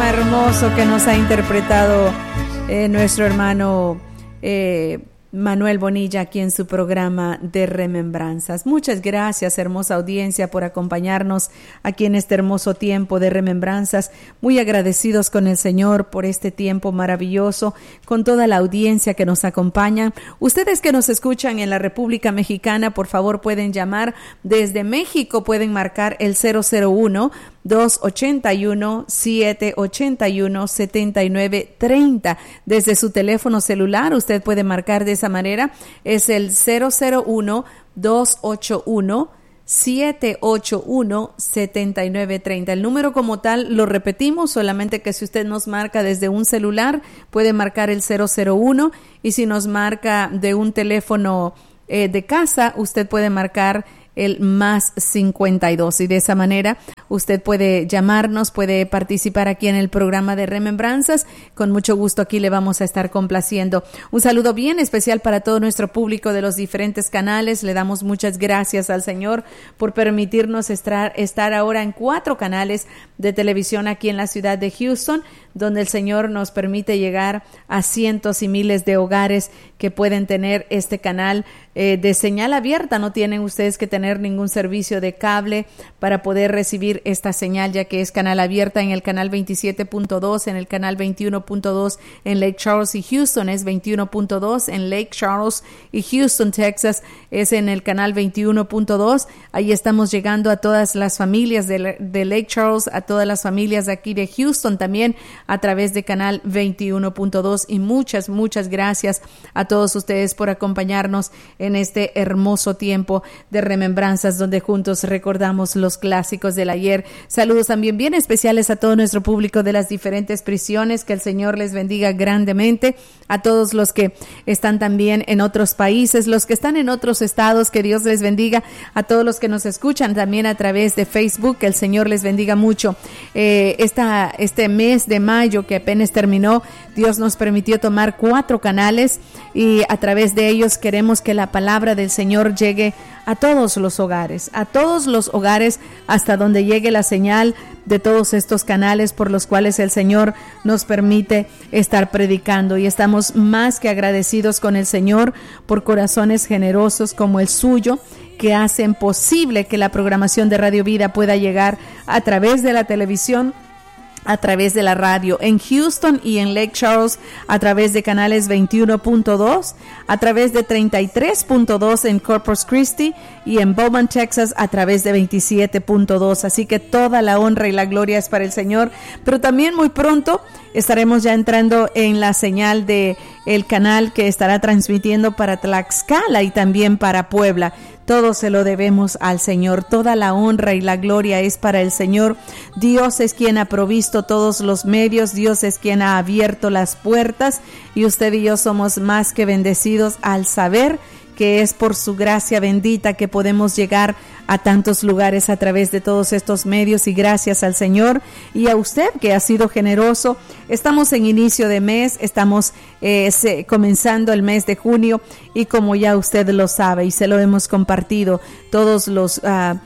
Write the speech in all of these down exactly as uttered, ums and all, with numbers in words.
tema hermoso que nos ha interpretado eh, nuestro hermano eh, Manuel Bonilla aquí en su programa de Remembranzas. Muchas gracias, hermosa audiencia, por acompañarnos aquí en este hermoso tiempo de Remembranzas. Muy agradecidos con el Señor por este tiempo maravilloso, con toda la audiencia que nos acompaña. Ustedes que nos escuchan en la República Mexicana, por favor pueden llamar desde México, pueden marcar el cero cero uno, dos ochenta y uno, siete ochenta y uno, setenta y nueve treinta. Desde su teléfono celular usted puede marcar de esa manera, es el cero cero uno, dos ochenta y uno, siete ochenta y uno, setenta y nueve treinta. El número como tal lo repetimos, solamente que si usted nos marca desde un celular puede marcar el cero cero uno, y si nos marca de un teléfono eh, de casa usted puede marcar el más cincuenta y dos, y de esa manera usted puede llamarnos, puede participar aquí en el programa de Remembranzas. Con mucho gusto aquí le vamos a estar complaciendo. Un saludo bien especial para todo nuestro público de los diferentes canales. Le damos muchas gracias al Señor por permitirnos estar, estar ahora en cuatro canales de televisión aquí en la ciudad de Houston, donde el Señor nos permite llegar a cientos y miles de hogares que pueden tener este canal eh, de señal abierta. No tienen ustedes que tener ningún servicio de cable para poder recibir esta señal, ya que es canal abierta en el canal veintisiete punto dos, en el canal veintiuno punto dos en Lake Charles y Houston es veintiuno punto dos, en Lake Charles y Houston, Texas es en el canal veintiuno punto dos. Ahí estamos llegando a todas las familias de, de Lake Charles, a todas las familias de aquí de Houston también a través de canal veintiuno punto dos, y muchas, muchas gracias a todos ustedes por acompañarnos en este hermoso tiempo de remembranzas donde juntos recordamos los clásicos del ayer. Saludos también bien especiales a todo nuestro público de las diferentes prisiones, que el Señor les bendiga grandemente, a todos los que están también en otros países, los que están en otros estados, que Dios les bendiga, a todos los que nos escuchan también a través de Facebook, que el Señor les bendiga mucho. Eh, esta, este mes de mayo que apenas terminó, Dios nos permitió tomar cuatro canales, y a través de ellos queremos que la palabra del Señor llegue a todos los hogares, a todos los hogares, hasta donde llegue la señal de todos estos canales por los cuales el Señor nos permite estar predicando. Y estamos más que agradecidos con el Señor por corazones generosos como el suyo, que hacen posible que la programación de Radio Vida pueda llegar a través de la televisión, a través de la radio, en Houston y en Lake Charles a través de canales veintiuno punto dos, a través de treinta y tres punto dos en Corpus Christi, y en Beaumont, Texas a través de veintisiete punto dos. Así que toda la honra y la gloria es para el Señor. Pero también muy pronto estaremos ya entrando en la señal de el canal que estará transmitiendo para Tlaxcala y también para Puebla. Todo se lo debemos al Señor, toda la honra y la gloria es para el Señor. Dios es quien ha provisto todos los medios, Dios es quien ha abierto las puertas, y usted y yo somos más que bendecidos al saber que es por su gracia bendita que podemos llegar a tantos lugares a través de todos estos medios, y gracias al Señor y a usted que ha sido generoso. Estamos en inicio de mes, estamos eh, se, comenzando el mes de junio, y como ya usted lo sabe y se lo hemos compartido, todos los uh,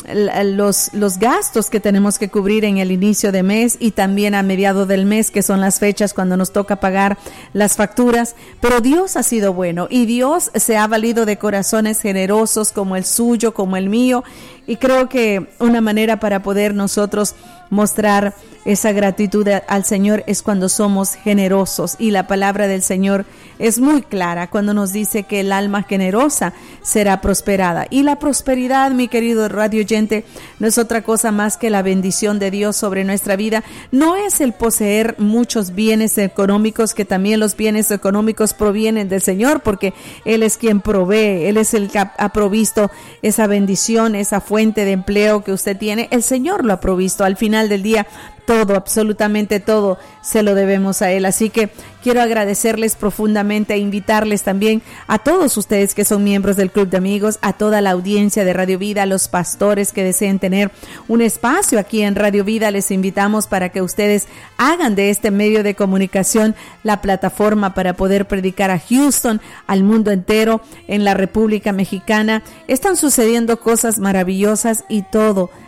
Los, los gastos que tenemos que cubrir en el inicio de mes y también a mediado del mes, que son las fechas cuando nos toca pagar las facturas. Pero Dios ha sido bueno, y Dios se ha valido de corazones generosos como el suyo, como el mío, y creo que una manera para poder nosotros mostrar esa gratitud al Señor es cuando somos generosos, y la palabra del Señor es muy clara cuando nos dice que el alma generosa será prosperada. Y la prosperidad, mi querido radio oyente, no es otra cosa más que la bendición de Dios sobre nuestra vida. No es el poseer muchos bienes económicos, que también los bienes económicos provienen del Señor, porque Él es quien provee, Él es el que ha provisto esa bendición, esa fuente de empleo que usted tiene. El Señor lo ha provisto. Al final del día, todo, absolutamente todo, se lo debemos a Él. Así que quiero agradecerles profundamente e invitarles también a todos ustedes que son miembros del Club de Amigos, a toda la audiencia de Radio Vida, a los pastores que deseen tener un espacio aquí en Radio Vida. Les invitamos para que ustedes hagan de este medio de comunicación la plataforma para poder predicar a Houston, al mundo entero, en la República Mexicana. Están sucediendo cosas maravillosas, y todo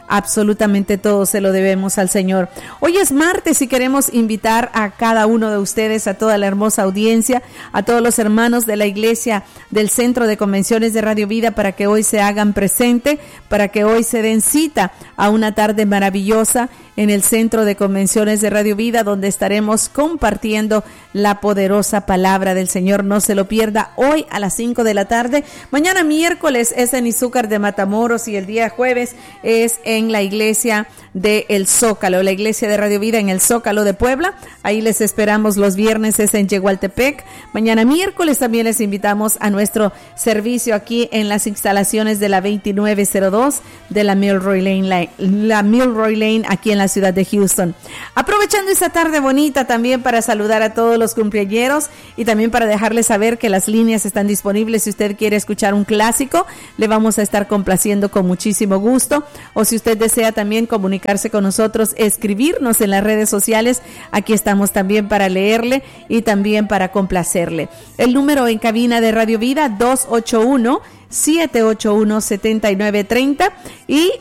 absolutamente todo se lo debemos al Señor. Hoy es martes y queremos invitar a cada uno de ustedes, a toda la hermosa audiencia, a todos los hermanos de la iglesia del Centro de Convenciones de Radio Vida, para que hoy se hagan presente, para que hoy se den cita a una tarde maravillosa en el Centro de Convenciones de Radio Vida, donde estaremos compartiendo la poderosa palabra del Señor. No se lo pierda, hoy a las cinco de la tarde. Mañana miércoles es en Izúcar de Matamoros y el día jueves es en la iglesia de El Zócalo, la iglesia de Radio Vida en el Zócalo de Puebla. Ahí les esperamos. Los viernes es en Yegualtepec. Mañana miércoles también les invitamos a nuestro servicio aquí en las instalaciones de la veintinueve cero dos de la Milroy Lane, la, la Milroy Lane aquí en la ciudad de Houston. Aprovechando esta tarde bonita también para saludar a todos los cumpleañeros y también para dejarles saber que las líneas están disponibles. Si usted quiere escuchar un clásico, le vamos a estar complaciendo con muchísimo gusto. O si usted desea también comunicarse con nosotros, escribirnos en las redes sociales, aquí estamos también para leerle y también para complacerle. El número en cabina de Radio Vida, dos ocho uno, siete ocho uno, siete nueve tres cero, y